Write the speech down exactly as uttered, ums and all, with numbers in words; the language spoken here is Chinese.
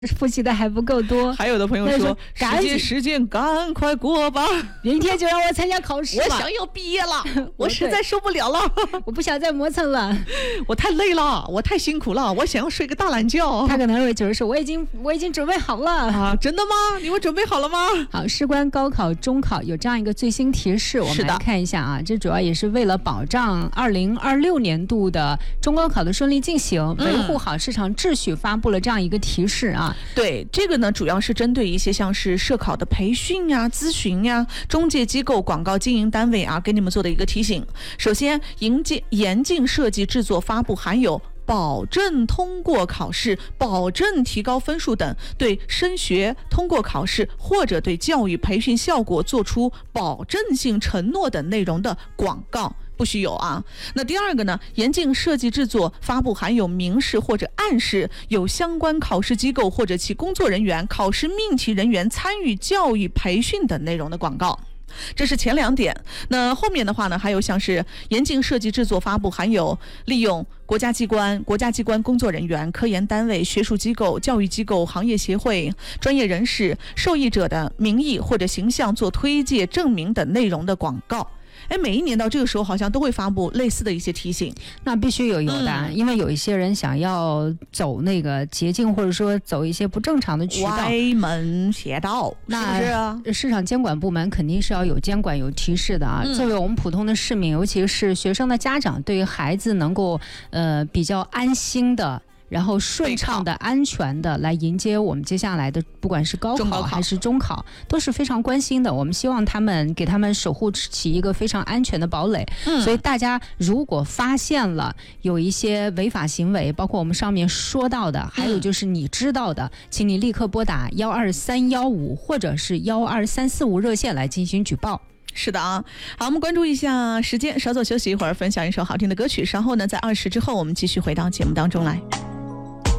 复习的还不够多。 还有的朋友说，时间时间赶快过吧， 明天就让我参加考试吧， 我想要毕业了，我实在受不了了， 我不想再磨蹭了， 我太累了，我太辛苦了，我想要睡个大懒觉。 他可能会就是说，我已经我已经准备好了啊，真的吗？你们准备好了吗？ 好，事关高考、中考有这样一个最新提示，我们来看一下啊，这主要也是为了保障二零二六年度的中高考的顺利进行，嗯、维护好市场秩序，发布了这样一个提示啊。 对，这个呢，主要是针对一些像是社考的培训呀、咨询呀、中介机构、广告经营单位啊，给你们做的一个提醒。首先，严禁严禁设计、制作、发布含有保证通过考试、保证提高分数等对升学、通过考试或者对教育培训效果做出保证性承诺等内容的广告。不许有啊。那第二个呢，严禁设计制作发布含有明示或者暗示有相关考试机构或者其工作人员、考试命题人员参与教育培训等内容的广告。这是前两点。那后面的话呢，还有像是严禁设计制作发布含有利用国家机关、国家机关工作人员、科研单位、学术机构、教育机构、行业协会、专业人士、受益者的名义或者形象做推介证明等内容的广告。哎，每一年到这个时候好像都会发布类似的一些提醒。 那必须有有的、嗯、因为有一些人想要走那个捷径，或者说走一些不正常的渠道， 歪门邪道， 那是不是啊？ 市场监管部门肯定是要有监管有提示的啊、嗯、作为我们普通的市民，尤其是学生的家长，对于孩子能够呃比较安心的，然后顺畅的、安全的来迎接我们接下来的，不管是高考还是中考，都是非常关心的。我们希望他们给他们守护起一个非常安全的堡垒。嗯、所以大家如果发现了有一些违法行为，包括我们上面说到的，还有就是你知道的，嗯、请你立刻拨打幺二三幺五或者是幺二三四五热线来进行举报。 是的啊，好，我们关注一下时间，稍作休息一会儿，分享一首好听的歌曲，稍后呢，在二十之后，我们继续回到节目当中来。